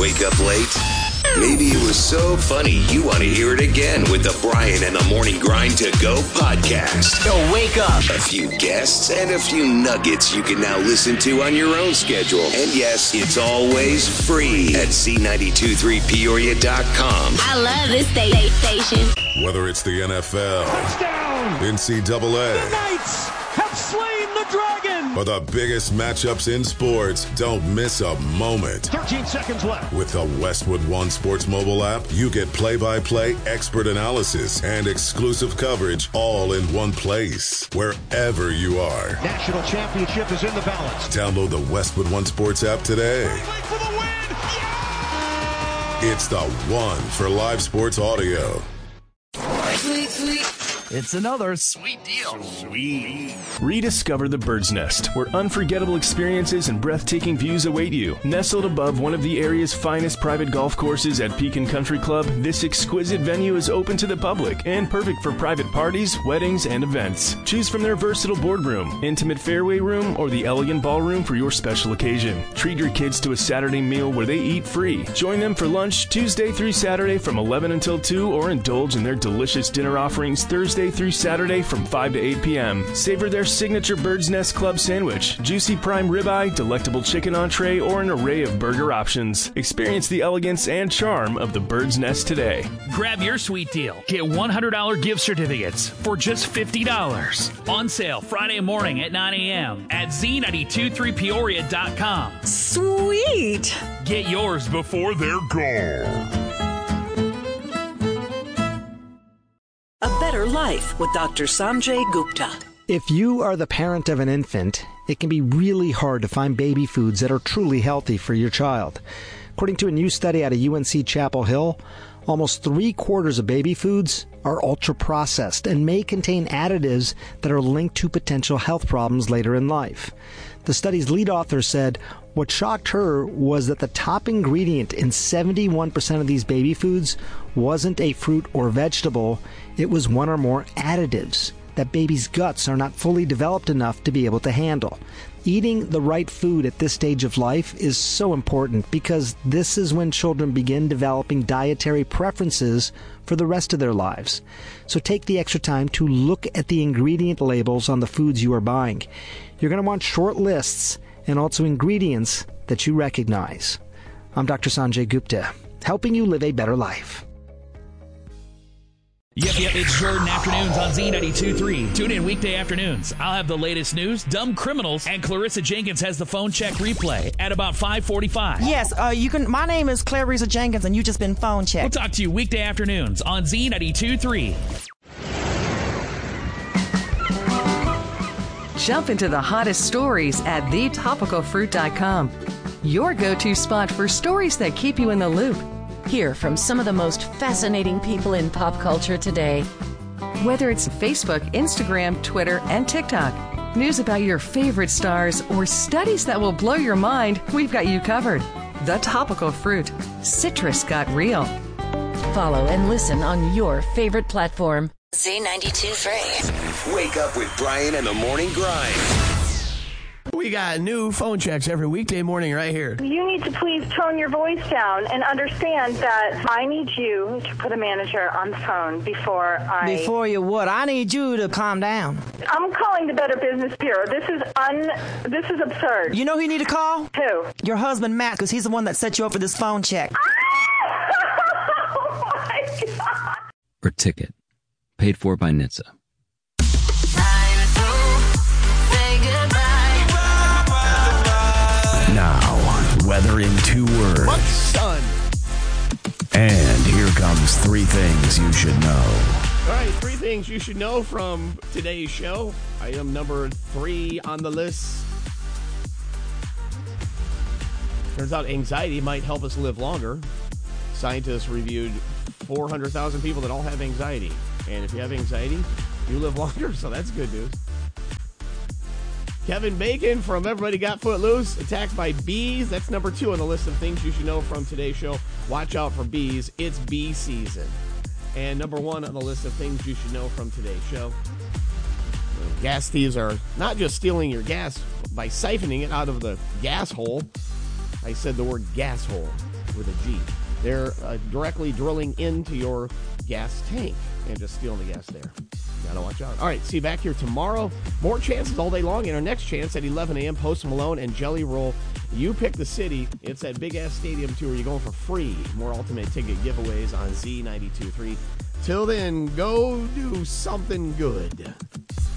Wake up late? Maybe it was so funny you want to hear it again with the Brian and the Morning Grind to Go podcast. Yo, wake up. A few guests and a few nuggets you can now listen to on your own schedule. And yes, it's always free at Z923Peoria.com. I love this station. Whether it's the NFL, touchdown, NCAA, the Knights have slain the dragon, or the biggest matchups in sports, don't miss a moment. 13 seconds left. With the Westwood One Sports mobile app, you get play-by-play expert analysis and exclusive coverage all in one place, wherever you are. National championship is in the balance. Download the Westwood One Sports app today. For the win. Yeah! It's the one for live sports audio. It's another sweet deal. Sweet. Rediscover the Bird's Nest, where unforgettable experiences and breathtaking views await you. Nestled above one of the area's finest private golf courses at Pekin Country Club, this exquisite venue is open to the public and perfect for private parties, weddings, and events. Choose from their versatile boardroom, intimate fairway room, or the elegant ballroom for your special occasion. Treat your kids to a Saturday meal where they eat free. Join them for lunch Tuesday through Saturday from 11 until 2, or indulge in their delicious dinner offerings Thursday through Saturday from 5 to 8 p.m. Savor their signature Bird's Nest Club sandwich, juicy prime ribeye, delectable chicken entree, or an array of burger options. Experience the elegance and charm of the Bird's Nest today. Grab your sweet deal. Get $100 gift certificates for just $50. On sale Friday morning at 9 a.m. at Z923Peoria.com. Sweet! Get yours before they're gone. A Better Life with Dr. Sanjay Gupta. If you are the parent of an infant, it can be really hard to find baby foods that are truly healthy for your child. According to a new study out of UNC Chapel Hill, almost 3/4 of baby foods are ultra-processed and may contain additives that are linked to potential health problems later in life. The study's lead author said what shocked her was that the top ingredient in 71% of these baby foods wasn't a fruit or vegetable, it was one or more additives that babies' guts are not fully developed enough to be able to handle. Eating the right food at this stage of life is so important because this is when children begin developing dietary preferences for the rest of their lives. So take the extra time to look at the ingredient labels on the foods you are buying. You're going to want short lists and also ingredients that you recognize. I'm Dr. Sanjay Gupta, helping you live a better life. Yep, it's Jordan Afternoons on Z92.3. Tune in weekday afternoons. I'll have the latest news, dumb criminals, and Clarissa Jenkins has the phone check replay at about 5:45. Yes, you can. My name is Clarissa Jenkins, and you just been phone checked. We'll talk to you weekday afternoons on Z92.3. Jump into the hottest stories at thetopicalfruit.com. Your go-to spot for stories that keep you in the loop. Hear from some of the most fascinating people in pop culture today. Whether it's Facebook, Instagram, Twitter, and TikTok, news about your favorite stars, or studies that will blow your mind, we've got you covered. The Topical Fruit. Citrus got real. Follow and listen on your favorite platform. Z92.3. Wake up with Brian and the Morning Grind. We got new phone checks every weekday morning right here. You need to please tone your voice down and understand that I need you to put a manager on the phone before Before you what? I need you to calm down. I'm calling the Better Business Bureau. This is absurd. You know who you need to call? Who? Your husband, Matt, because he's the one that set you up for this phone check. Oh, my God. Or Ticket. Paid for by NHTSA. Now, weather in 2 words. Month sun. And here comes 3 things you should know. All right, 3 things you should know from today's show. Item number 3 on the list. Turns out anxiety might help us live longer. Scientists reviewed 400,000 people that all have anxiety. And if you have anxiety, you live longer, so that's good news. Kevin Bacon from Everybody Got Footloose, attacked by bees. That's number 2 on the list of things you should know from today's show. Watch out for bees. It's bee season. And number 1 on the list of things you should know from today's show. Gas thieves are not just stealing your gas by siphoning it out of the gas hole. I said the word gas hole. with a G. They're directly drilling into your gas tank and just stealing the gas there. Gotta watch out. All right, see you back here tomorrow. More chances all day long. And our next chance at 11 a.m., Post Malone and Jelly Roll. You pick the city. It's that big-ass stadium tour. You're going for free. More ultimate ticket giveaways on Z92.3. Till then, go do something good.